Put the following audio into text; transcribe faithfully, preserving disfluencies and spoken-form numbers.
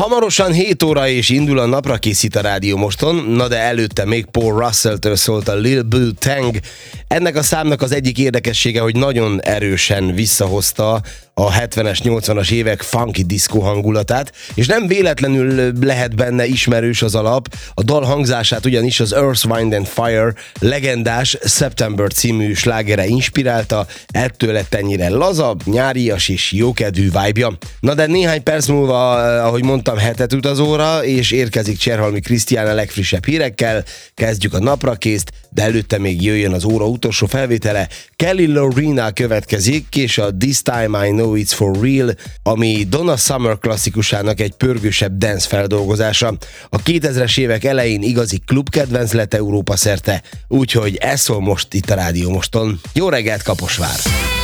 Hamarosan hét óra és indul a napra készít a Rádió Moston, na de előtte még Paul Russell-től szólt a Lil Boo Tang. Ennek a számnak az egyik érdekessége, hogy nagyon erősen visszahozta a hetvenes, nyolcvanas évek funky disco hangulatát, és nem véletlenül lehet benne ismerős az alap, a dal hangzását ugyanis az Earth, Wind and Fire legendás September című slágere inspirálta, ettől lett ennyire lazabb, nyárias és jókedvű vibe-ja. Na de néhány perc múlva, ahogy mondtam, hetet utazóra, és érkezik Cserhalmi Krisztián a legfrissebb hírekkel, kezdjük a naprakészt, de előtte még jöjjön az óra utolsó felvétele. Kelly Lorena következik, és a This Time I Know It's For Real, ami Donna Summer klasszikusának egy pörgősebb dance feldolgozása. A kétezres évek elején igazi klubkedvenc lett Európa szerte, úgyhogy ez szól most itt a Rádió Moston. Jó reggelt, Kaposvár!